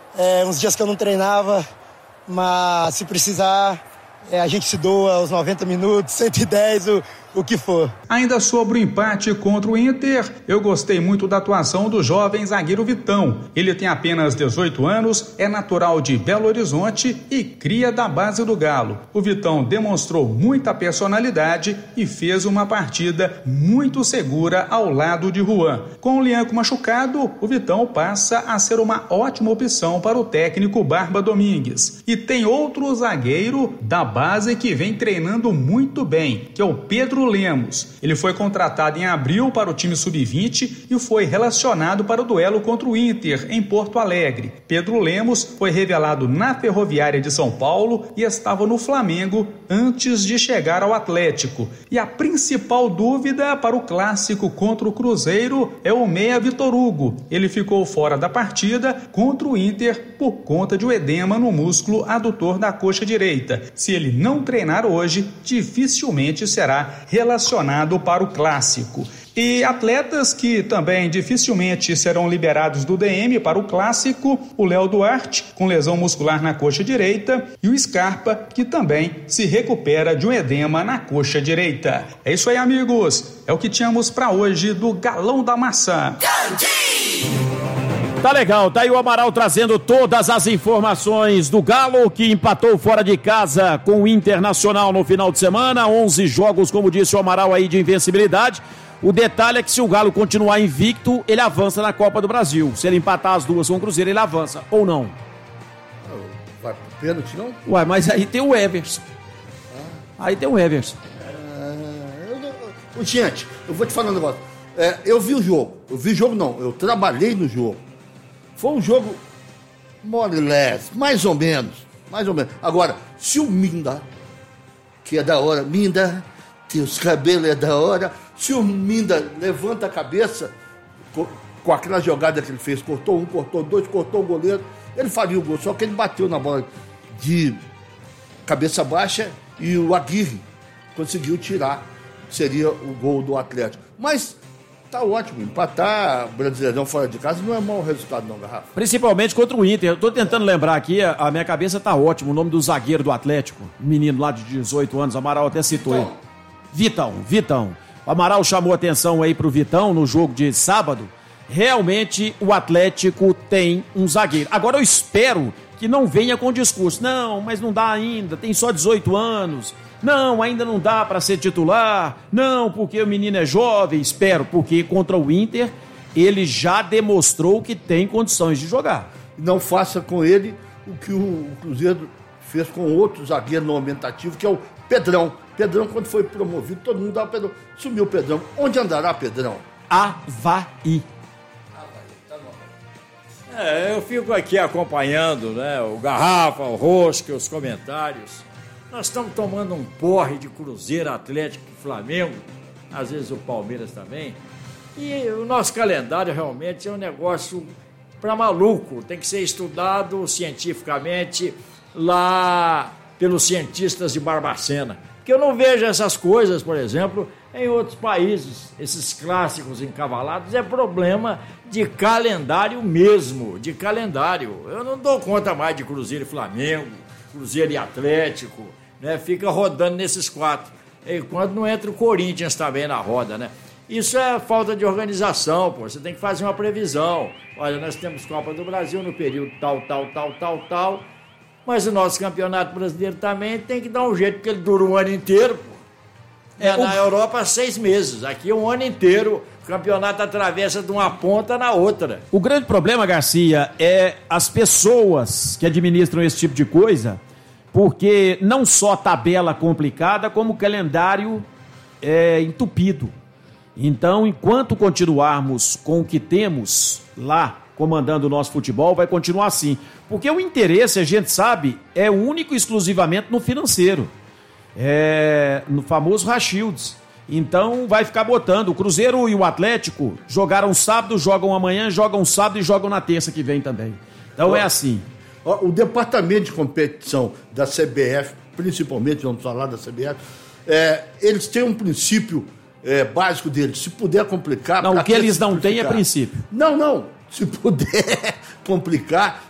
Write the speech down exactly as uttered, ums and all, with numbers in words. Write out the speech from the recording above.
é, uns dias que eu não treinava, mas se precisar, é, a gente se doa os noventa minutos, cento e dez, o, o que for. Ainda sobre o empate contra o Inter, eu gostei muito da atuação do jovem zagueiro Vitão. Ele tem apenas dezoito anos, é natural de Belo Horizonte e cria da base do Galo. O Vitão demonstrou muita personalidade e fez uma partida muito segura ao lado de Juan. Com o Lianco machucado, o Vitão passa a ser uma ótima opção para o técnico Barba Domingues. E tem outro zagueiro da base que vem treinando muito bem, que é o Pedro Lemos. Ele foi contratado em abril para o time sub vinte e foi relacionado para o duelo contra o Inter, em Porto Alegre. Pedro Lemos foi revelado na Ferroviária de São Paulo e estava no Flamengo antes de chegar ao Atlético. E a principal dúvida para o clássico contra o Cruzeiro é o meia Vitor Hugo. Ele ficou fora da partida contra o Inter por conta de um edema no músculo adutor da coxa direita. Se ele não treinar hoje, dificilmente será relacionado para o clássico. E atletas que também dificilmente serão liberados do D M para o clássico, o Léo Duarte, com lesão muscular na coxa direita, e o Scarpa, que também se recupera de um edema na coxa direita. É isso aí, amigos. É o que tínhamos para hoje do Galão da Maçã. Tá legal, tá aí o Amaral trazendo todas as informações do Galo, que empatou fora de casa com o Internacional no final de semana, onze jogos, como disse o Amaral aí, de invencibilidade. O detalhe é que se o Galo continuar invicto, ele avança na Copa do Brasil. Se ele empatar as duas com o Cruzeiro, ele avança, ou não? Vai pro pênalti, não? Ué, mas aí tem o Everson. Ah. Aí tem o Everson. Ah, eu não... Gente, eu vou te falar um negócio. É, eu vi o jogo, eu vi o jogo não, eu trabalhei no jogo. Foi um jogo more or less, mais ou menos, mais ou menos. Agora, se o Minda, que é da hora, Minda, teus cabelos é da hora, se o Minda levanta a cabeça, com, com aquela jogada que ele fez, cortou um, cortou dois, cortou o goleiro, ele faria o gol, só que ele bateu na bola de cabeça baixa e o Aguirre conseguiu tirar, seria o gol do Atlético. Mas... tá ótimo, empatar Brasileirão fora de casa não é mau resultado não, Garrafa. Principalmente contra o Inter. Eu tô tentando lembrar aqui, a, a minha cabeça tá ótima, o nome do zagueiro do Atlético, um menino lá de dezoito anos, Amaral até citou ele. Vitão, Vitão. O Amaral chamou atenção aí pro Vitão no jogo de sábado. Realmente o Atlético tem um zagueiro. Agora eu espero que não venha com discurso. Não, mas não dá ainda, tem só dezoito anos. Não, ainda não dá para ser titular. Não, porque o menino é jovem. Espero, porque contra o Inter ele já demonstrou que tem condições de jogar. Não faça com ele o que o Cruzeiro fez com outro zagueiro no aumentativo, que é o Pedrão. Pedrão, quando foi promovido, todo mundo dava o Pedrão. Sumiu o Pedrão. Onde andará Pedrão? Avaí. É, eu fico aqui acompanhando, né, o Garrafa, o Rosca, os comentários. Nós estamos tomando um porre de Cruzeiro, Atlético e Flamengo, às vezes o Palmeiras também. E o nosso calendário realmente é um negócio para maluco. Tem que ser estudado cientificamente lá pelos cientistas de Barbacena. Porque eu não vejo essas coisas, por exemplo, em outros países. Esses clássicos encavalados é problema de calendário mesmo, de calendário. Eu não dou conta mais de Cruzeiro e Flamengo, Cruzeiro e Atlético, né? Fica rodando nesses quatro. Enquanto não entra o Corinthians também na roda, né? Isso é falta de organização, pô. Você tem que fazer uma previsão. Olha, nós temos Copa do Brasil no período tal, tal, tal, tal, tal. Mas o nosso campeonato brasileiro também tem que dar um jeito, porque ele dura um ano inteiro, pô. É, na Europa, seis meses. Aqui, um ano inteiro, o campeonato atravessa de uma ponta na outra. O grande problema, Garcia, é as pessoas que administram esse tipo de coisa, porque não só tabela complicada, como calendário é, entupido. Então, enquanto continuarmos com o que temos lá, comandando o nosso futebol, vai continuar assim. Porque o interesse, a gente sabe, é único e exclusivamente no financeiro. É, no famoso Rachildes. Então vai ficar botando. O Cruzeiro e o Atlético jogaram sábado, jogam amanhã, jogam sábado e jogam na terça que vem também. Então ó, é assim. Ó, o departamento de competição da C B F, principalmente, vamos falar da C B F, é, eles têm um princípio é, básico deles. Se puder complicar... Não, o que eles não têm é princípio. Não, não. Se puder complicar,